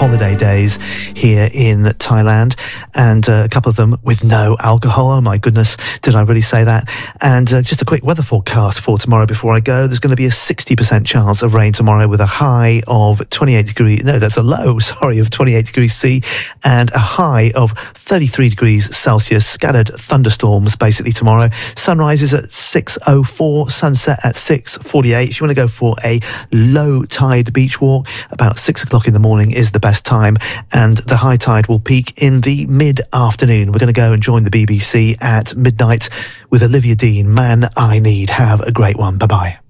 holiday days here in Thailand, and a couple of them with no alcohol. Oh my goodness, did I really say that? And just a quick weather forecast for tomorrow before I go. There's going to be a 60% chance of rain tomorrow with a high of 28 degrees, no, that's a low, sorry, of 28 degrees C, and a high of 33 degrees Celsius. Scattered thunderstorms basically tomorrow. Sunrise is at 6:04, sunset at 6:48. If you want to go for a low tide beach walk, about 6 o'clock in the morning is the best time, and the high tide will peak in the mid-afternoon. We're going to go and join the BBC at midnight with Olivia Dean, Man I Need. Have a great one. Bye-bye.